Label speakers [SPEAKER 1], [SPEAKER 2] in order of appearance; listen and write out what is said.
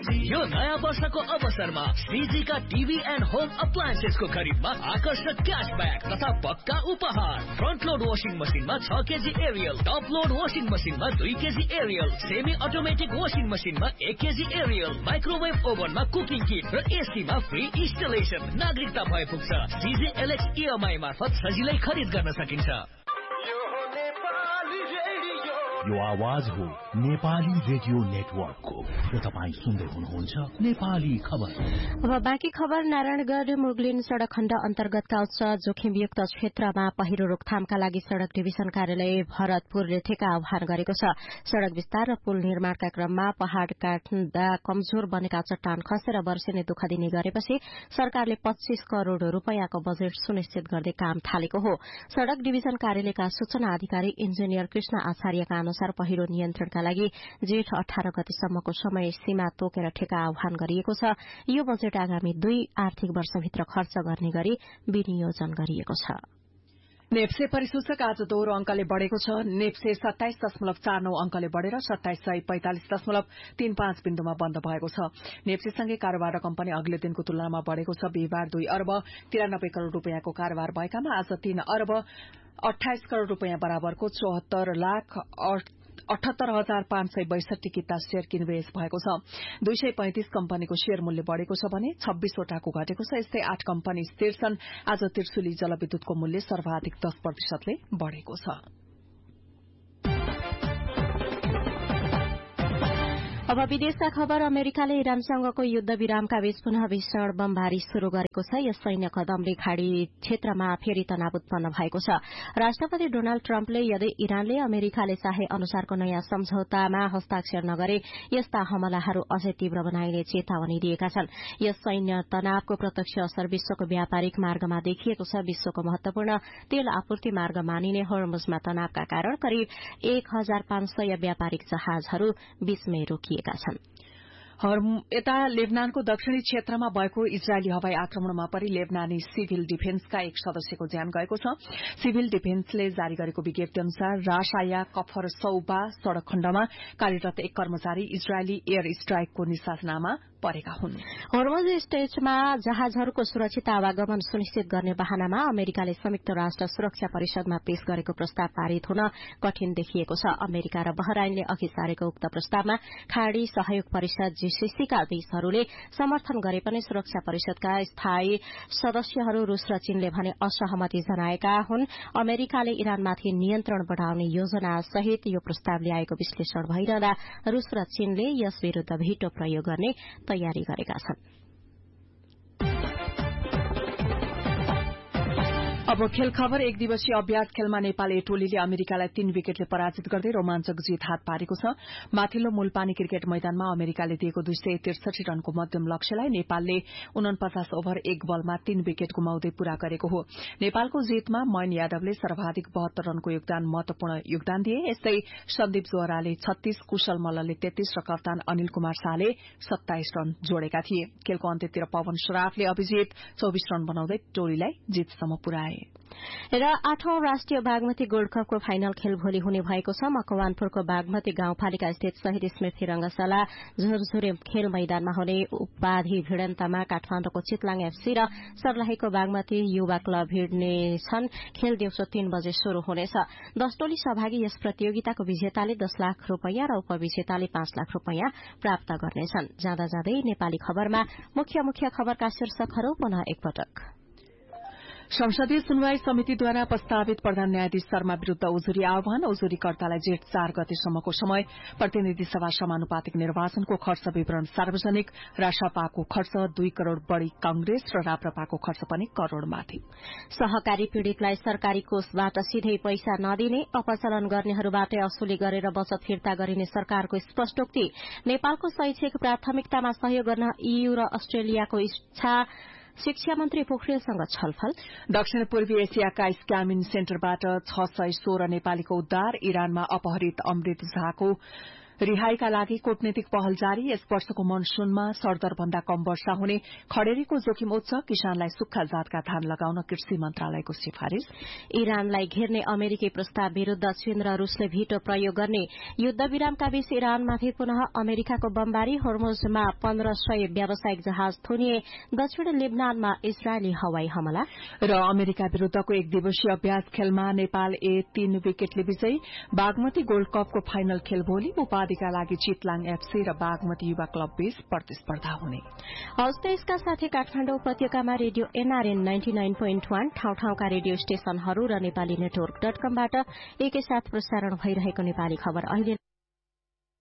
[SPEAKER 1] यो नयाँ वर्षको अवसरमा श्रीजीका टिभी एन्ड होम अप्लायन्सेसको खरिदमा आकर्षक क्याशब्याक तथा पक्का उपहार। फ्रन्ट लोड वाशिङ मसिनमा 6 KG Ariel, top load washing मसिनमा 2 KG Ariel, semi automatic washing मसिनमा 1 केजी एरियल, माइक्रोवेभ ओभनमा कुकिङ किट र एसीमा फ्री इन्स्टलेसन। नागरिकता भए पुग्छ। सीजी एलएक्स EMI मार्फत सजिलै खरिद गर्न सकिन्छ।
[SPEAKER 2] यो आवाज हो नेपाली रेडियो नेटवर्कको र तपाईं सुन्दै हुनुहुन्छ नेपाली खबर।
[SPEAKER 3] अब बाँकी खबर। नारायणगढ़ मुगलिन सड़क खण्ड अन्तर्गतका उच्च जोखिमयुक्त क्षेत्रमा पहिरो रोकथामका लागि सड़क डिभिजन कार्यालय भरतपुरले ठेका आह्वान गरेको छ। सड़क विस्तार र पुल निर्माणका क्रममा पहाड़ काट्दा कमजोर बनेका चट्टान खसेर वर्षेनी दुःख दिने गरेपछि सरकारले 25 करोड़ रूपैयाँको बजेट सुनिश्चित गर्दै काम थालेको हो। सड़क डिभिजन कार्यालयका सूचना अधिकारी इन्जिनियर कृष्ण आचार्यका अनुसार पहिरो नियन्त्रणका लागि जेठ 18 गतेसम्मको समय सीमा तोकेर ठेका आह्वान गरिएको छ। यो बजेट आगामी 2 आर्थिक वर्षभित्र खर्च गर्ने गरी विनियोजन गरिएको छ।
[SPEAKER 4] नेप्से परिसूचक आज दोहोरो अंकले बढ़ेको छ। नेप्से 27.49 अंकले बढ़ेर 2745.35 बिन्दुमा बन्द भएको छ। नेप्सेसँगै कारोबार र कम्पनी अघिल्लो दिनको तुलनामा बढ़ेको छ। बिहिबार 2 अर्ब 93 करोड़ रूपियाँको कारोबार भएकामा आज 3 अर्ब 28 करोड़ रूपियाँ बराबरको 74,78,562 किता शेयर किनबेच भएको छ। 235 कम्पनीको शेयर मूल्य बढ़ेको छ भने 26 वटाको घटेको छ। यस्तै 8 कम्पनी स्थिर छन्। आज त्रिशुली जलविद्युतको मूल्य सर्वाधिक 10% ले बढ़ेको छ।
[SPEAKER 3] अब विदेशका खबर। अमेरिकाले इरानसँगको युद्ध विरामका बीच पुनः भीषण बमबारी शुरू गरेको छ। यस सैन्य कदमले खाड़ी क्षेत्रमा फेरि तनाव उत्पन्न भएको छ। राष्ट्रपति डोनाल्ड ट्रम्पले यदि इरानले अमेरिकाले चाहे अनुसारको नयाँ सम्झौतामा हस्ताक्षर नगरे यस्ता हमलाहरू अझै तीव्र बनाइने चेतावनी दिएका छन्। यस सैन्य तनावको प्रत्यक्ष असर विश्वको व्यापारिक मार्गमा देखिएको छ। विश्वको महत्वपूर्ण तेल आपूर्ति मार्ग मानिने होर्मुजमा तनावका कारण करिब 1500 व्यापारिक जहाजहरू बीचमै रोकिए
[SPEAKER 4] यता लेबनानको दक्षिणी क्षेत्रमा भएको इजरायली हवाई आक्रमणमा परि लेबनानी सिभिल डिफेन्सका एक सदस्यको ज्यान गएको छ। सिभिल डिफेन्सले जारी गरेको विज्ञप्ति अनुसार राशाया कफर सौबा सड़क खण्डमा कार्यरत एक कर्मचारी इजरायली एयर स्ट्राइकको निशानामा परेका हुन्।
[SPEAKER 3] होर्मुज स्ट्रेचमा जहाजहरूको सुरक्षित आवागमन सुनिश्चित गर्ने बहानामा अमेरिकाले संयुक्त राष्ट्र सुरक्षा परिषदमा पेश गरेको प्रस्ताव पारित हुन कठिन देखिएको छ। अमेरिका र बहराइनले अघि सारेको उक्त प्रस्तावमा खाड़ी सहयोग परिषद जीसीसीका देशहरूले समर्थन गरे पनि सुरक्षा परिषदका स्थायी सदस्यहरू रूस र चीनले भने असहमति जनाएका हुन्। अमेरिकाले इरानमाथि नियन्त्रण बढ़ाउने योजना सहित यो प्रस्ताव ल्याएको विश्लेषण भइरहँदा रूस र चीनले यस विरूद्ध भेटो प्रयोग गर्ने तयारी गरेका छन्।
[SPEAKER 4] अब खेल खबर। एक दिवसीय अभ्यास खेलमा नेपाल ए टोलीले अमेरिकालाई 3 विकेटले पराजित गर्दै रोमाञ्चक जित हात पारेको छ। माथिल्लो मूलपानी क्रिकेट मैदानमा अमेरिकाले दिएको 263 रनको मध्यम लक्ष्यलाई नेपालले 49 ओभर 1 बलमा 3 विकेट गुमाउँदै पूरा गरेको हो। नेपालको जितमा मयन यादवले सर्वाधिक 72 रनको महत्वपूर्ण योगदान दिए। यस्तै सन्दीप जोहराले 36, कुशल मल्लले 33 र कप्तान अनिल कुमार शाहले 27 रन जोडेका थिए। खेलको अन्त्यतिर पवन शराफले अभिजित 24 रन बनाउँदै टोलीलाई जितसम्म पुर्याए।
[SPEAKER 3] र 8औं राष्ट्रिय बागमती गोल्ड कपको फाइनल खेल भोलि हुने भएको छ। मकवानपुरको बागमती गाउँपालिका स्थित शहीद स्मृति रंगशाला झुरझुरे खेल मैदानमा हुने उपाधि भिडन्तमा काठमाडौँको चितलाङ एफसी र सर्लाहीको बागमती युवा क्लब भिड्नेछन्। खेल दिउँसो 3 बजे शुरू हुनेछ। 10 टोली सहभागी यस प्रतियोगिताको विजेताले 10 लाख रूपैयाँ र उपविजेताले 5 लाख रूपैयाँ प्राप्त गर्नेछन्। जाँदा जाँदै नेपाली खबरमा मुख्य खबरका शीर्षकहरू पुनः एकपटक।
[SPEAKER 4] संसदीय सुनवाई समितिद्वारा प्रस्तावित प्रधान न्यायाधीश शर्मा विरूद्ध उजुरी आह्वान। उजुरीकर्तालाई जेठ 4 गतेसम्मको समय। प्रतिनिधि सभा समानुपातिक निर्वाचनको खर्च विवरण सार्वजनिक। रासपाको खर्च 2 करोड़ बढ़ी कांग्रेस र राप्रपाको खर्च पनि करोड़माथि।
[SPEAKER 3] सहकारी पीड़ितलाई सरकारी कोषबाट सिधै पैसा नदिने, अपचलन गर्नेहरूबाटै असुली गरेर बचत फिर्ता गरिने सरकारको स्पष्टोक्ति। नेपालको शैक्षिक प्राथमिकतामा सहयोग गर्न EU र अस्ट्रेलियाको इच्छा। शिक्षा मन्त्री पोखरेलसँग छलफल।
[SPEAKER 4] दक्षिण पूर्वी एसियाका स्क्यामिङ सेन्टरबाट 616 नेपालीको उद्धार। इरानमा अपहरित अमृत झाको रिहाईका लागि कूटनीतिक पहल जारी। यस वर्षको मनसूनमा सरदरभन्दा कम वर्षा हुने, खडेरीको जोखिम उच्च, किसानलाई सुक्खा जातका धान लगाउन कृषि मन्त्रालयको सिफारिश।
[SPEAKER 3] इरानलाई घेर्ने अमेरिकी प्रस्ताव विरूद्ध चीन र रूसले भिटो प्रयोग गर्ने। युद्ध विरामका बीच इरानमाथि पुनः अमेरिकाको बमबारी। होर्मुजमा 1500 व्यावसायिक जहाज थुनिए। दक्षिण लेबनानमा इजरायली हवाई हमला।
[SPEAKER 4] र अमेरिका विरूद्धको एक दिवसीय अभ्यास खेलमा नेपाल 3 विकेटले विजयी। बागमती गोल्ड कपको फाइनल खेल भोलि। उपाधिका लागि चितलाङ एफसी र बागमती युवा क्लब बीच प्रतिस्पर्धा हुने।
[SPEAKER 3] हौस् त यसका साथै काठमाडौँ उपत्यकामा रेडियो एनआरएन 99.1 ठाउँ-ठाउँका रेडियो स्टेशनहरू र नेपाली नेटवर्क .com बाट एकैसाथ प्रसारण भइरहेको नेपाली खबर अहिले